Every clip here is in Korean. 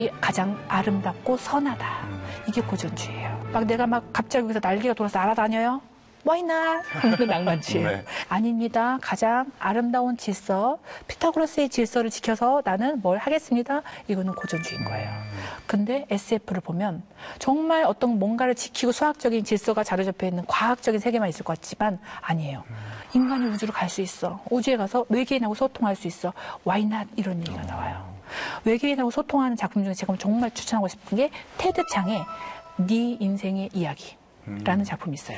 가장 아름답고 선하다. 이게 고전주의예요. 막 내가 막 갑자기 여기서 날개가 돌아서 날아다녀요? 와이나 낭만주의예요. 네. 아닙니다. 가장 아름다운 질서, 피타고라스의 질서를 지켜서 나는 뭘 하겠습니다. 이거는 고전주의인 거예요. 근데 SF를 보면 정말 어떤 뭔가를 지키고 수학적인 질서가 자리잡혀 있는 과학적인 세계만 있을 것 같지만 아니에요. 인간이 우주로 갈 수 있어. 우주에 가서 외계인하고 소통할 수 있어. Why not? 이런 얘기가 나와요. 외계인하고 소통하는 작품 중에 제가 정말 추천하고 싶은 게 테드 창의 네 인생의 이야기라는 작품이 있어요.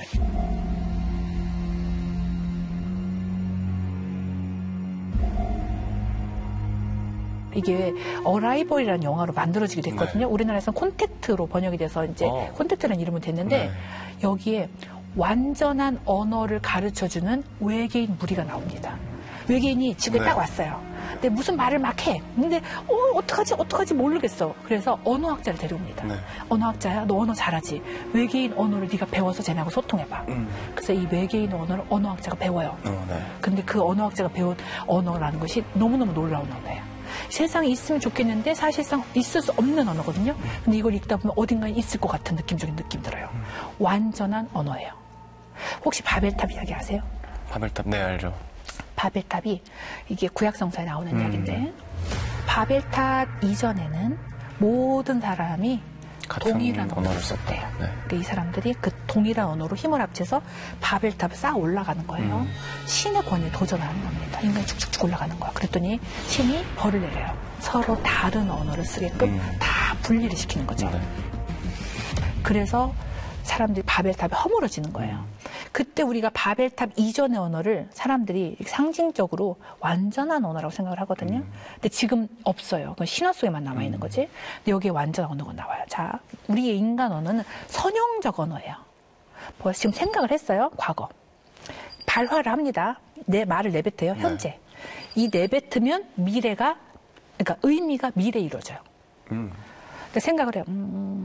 이게 어라이벌이라는 영화로 만들어지게 됐거든요. 네. 우리나라에서는 콘택트로 번역이 돼서 이제 콘택트라는 이름은 됐는데 네. 여기에 완전한 언어를 가르쳐주는 외계인 무리가 나옵니다. 외계인이 집에 네. 딱 왔어요. 근데 무슨 말을 막 해. 근데 어떡하지 모르겠어. 그래서 언어학자를 데려옵니다. 네. 언어학자야, 너 언어 잘하지. 외계인 언어를 네가 배워서 쟤네하고 소통해봐. 그래서 이 외계인 언어를 언어학자가 배워요. 네. 근데 그 언어학자가 배운 언어라는 것이 너무너무 놀라운 언어예요. 세상에 있으면 좋겠는데 사실상 있을 수 없는 언어거든요. 근데 이걸 읽다 보면 어딘가에 있을 것 같은 느낌적인 느낌 들어요. 완전한 언어예요. 혹시 바벨탑 이야기 아세요? 바벨탑, 네, 알죠. 바벨탑이 이게 구약성서에 나오는 이야기인데 바벨탑 이전에는 모든 사람이 동일한 언어를 썼대요. 네. 그러니까 이 사람들이 그 동일한 언어로 힘을 합쳐서 바벨탑을 쌓아 올라가는 거예요. 신의 권위에 도전하는 겁니다. 인간이 쭉쭉쭉 올라가는 거야. 그랬더니 신이 벌을 내려요. 서로 다른 언어를 쓰게끔 다 분리를 시키는 거죠. 네. 그래서 사람들이 바벨탑이 허물어지는 거예요. 그때 우리가 바벨탑 이전의 언어를 사람들이 상징적으로 완전한 언어라고 생각을 하거든요. 근데 지금 없어요. 그건 신화 속에만 남아있는 거지. 근데 여기에 완전한 언어가 나와요. 자, 우리의 인간 언어는 선형적 언어예요. 뭐 지금 생각을 했어요. 과거. 발화를 합니다. 내 말을 내뱉어요. 현재. 네. 이 내뱉으면 미래가, 그러니까 의미가 미래에 이루어져요. 근데 생각을 해요.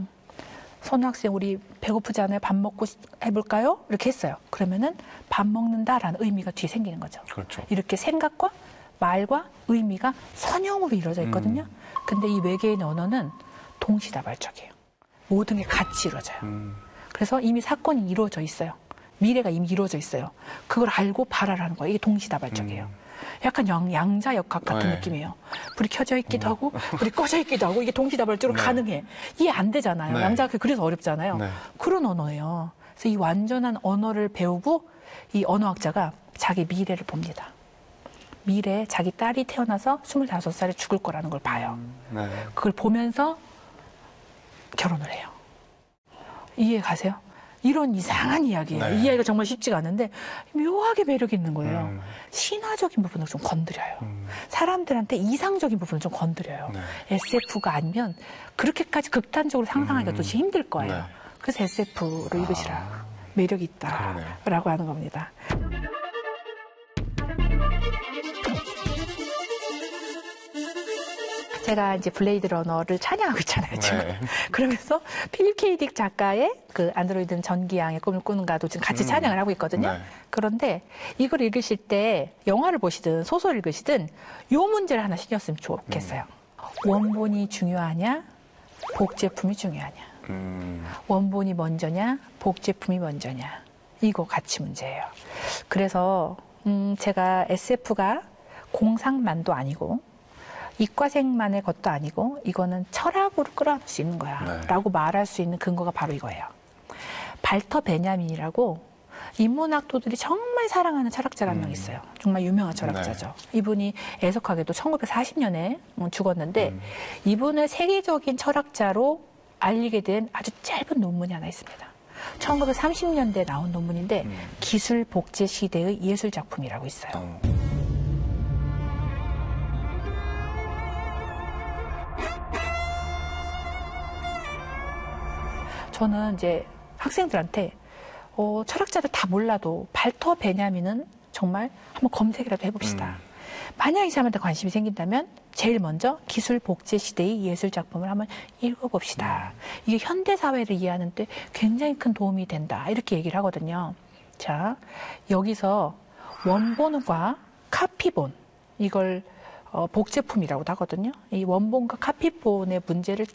선우 학생 우리 배고프지 않아요? 밥 먹고 해볼까요? 이렇게 했어요. 그러면은 밥 먹는다라는 의미가 뒤에 생기는 거죠. 그렇죠. 이렇게 생각과 말과 의미가 선형으로 이루어져 있거든요. 근데 이 외계인의 언어는 동시다발적이에요. 모든 게 같이 이루어져요. 그래서 이미 사건이 이루어져 있어요. 미래가 이미 이루어져 있어요. 그걸 알고 발화를 하는 거예요. 이게 동시다발적이에요. 약간 양자역학 같은 느낌이에요. 불이 켜져 있기도 하고 불이 꺼져 있기도 하고 이게 동시다발적으로 가능해. 이해 안 되잖아요. 네. 양자역학이 그래서 어렵잖아요. 네. 그런 언어예요. 그래서 이 완전한 언어를 배우고 이 언어학자가 자기 미래를 봅니다. 미래에 자기 딸이 태어나서 25살에 죽을 거라는 걸 봐요. 네. 그걸 보면서 결혼을 해요. 이해 가세요? 이런 이상한 이야기예요. 네. 이 이야기가 정말 쉽지가 않은데 묘하게 매력이 있는 거예요. 신화적인 부분을 좀 건드려요. 사람들한테 이상적인 부분을 좀 건드려요. 네. SF가 아니면 그렇게까지 극단적으로 상상하기가 또 힘들 거예요. 네. 그래서 SF를 읽으시라. 매력이 있다라고 하는 겁니다. 제가 이제 블레이드 러너를 찬양하고 있잖아요, 지금. 네. 그러면서 필립 K. 딕 작가의 그 안드로이드는 전기양의 꿈을 꾸는가도 지금 같이 찬양을 하고 있거든요. 네. 그런데 이걸 읽으실 때 영화를 보시든 소설을 읽으시든 요 문제를 하나 신경 쓰면 좋겠어요. 원본이 중요하냐, 복제품이 중요하냐. 원본이 먼저냐, 복제품이 먼저냐. 이거 가치 문제예요. 그래서 제가 SF가 공상만도 아니고 이과생만의 것도 아니고 이거는 철학으로 끌어안을 수 있는 거야. 네. 라고 말할 수 있는 근거가 바로 이거예요. 발터 베냐민이라고 인문학도들이 정말 사랑하는 철학자가 한 명 있어요. 정말 유명한 철학자죠. 네. 이분이 애석하게도 1940년에 죽었는데 이분을 세계적인 철학자로 알리게 된 아주 짧은 논문이 하나 있습니다. 1930년대에 나온 논문인데 기술 복제 시대의 예술 작품이라고 있어요. 저는 이제 학생들한테 철학자들 다 몰라도 발터 베냐민은 정말 한번 검색이라도 해봅시다. 만약 이 사람한테 관심이 생긴다면 제일 먼저 기술 복제 시대의 예술 작품을 한번 읽어봅시다. 이게 현대 사회를 이해하는 데 굉장히 큰 도움이 된다. 이렇게 얘기를 하거든요. 자, 여기서 원본과 카피본 이걸 복제품이라고도 하거든요. 이 원본과 카피본의 문제를